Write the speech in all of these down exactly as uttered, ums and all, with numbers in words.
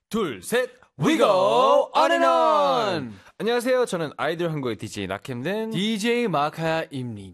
둘, 셋, We go on and on. 안녕하세요. 저는 아이돌 한국의 디제이 낙햄든 디제이 마카입니다.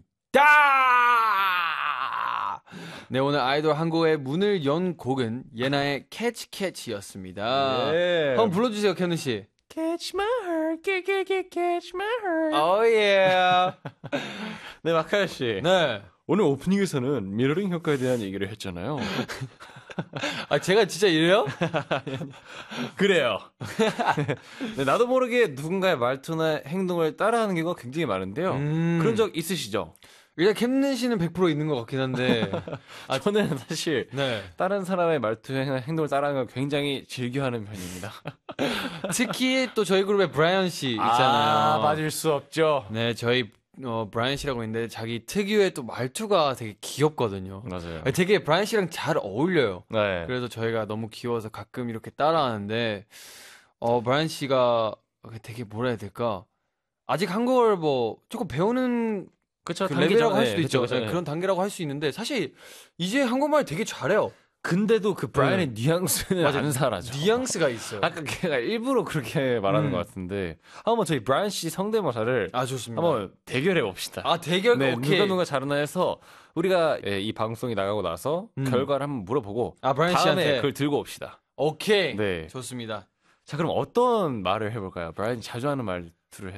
네, 오늘 아이돌 한국의 문을 연 곡은 예나의 캐치 캐치였습니다. 예. 한번 불러주세요, 켄우 씨. Catch my heart, catch my heart. Oh yeah. 네, 마카야 씨. 네. 오늘 오프닝에서는 미러링 효과에 대한 얘기를 했잖아요. 아, 제가 진짜 이래요? 그래요. 네, 나도 모르게 누군가의 말투나 행동을 따라하는 경우가 굉장히 많은데요. 음. 그런 적 있으시죠? 일단 캡는 씨는 백 퍼센트 있는 것 같긴 한데. 아, 저는 사실 네. 다른 사람의 말투나 행동을 따라하는 걸 굉장히 즐겨하는 편입니다. 특히 또 저희 그룹의 브라이언 씨 있잖아요. 아, 빠질 수 없죠. 네, 저희 어, 브라이언 씨라고 있는데 자기 특유의 또 말투가 되게 귀엽거든요. 맞아요. 되게 브라이언 씨랑 잘 어울려요. 네. 그래서 저희가 너무 귀여워서 가끔 이렇게 따라하는데 어, 브라이언 씨가 되게 뭐라 해야 될까? 아직 한국어를 뭐 조금 배우는 그쵸, 그 레벨이라고 할 수도 네, 있죠. 그쵸, 그쵸, 네, 네. 그런 단계라고 할 수 있는데 사실 이제 한국말 되게 잘해요. 근데도 그 브라이언의 뉘앙스는 맞아. 안 사라져. 뉘앙스가 있어요. 아까 걔가 일부러 그렇게 말하는 음. 것 같은데 한번 저희 브라이언 씨 성대모사를 아, 좋습니다. 한번 대결해 봅시다. 아, 대결 네, 오케이. 누가 누가 잘하나 해서 우리가 예, 이 방송이 나가고 나서 음. 결과를 한번 물어보고 아, 브라이언 다음에 씨한테 그걸 들고 옵시다. 오케이. 네. 좋습니다. 자, 그럼 어떤 말을 해볼까요? 브라이언이 자주 하는 말들을 해.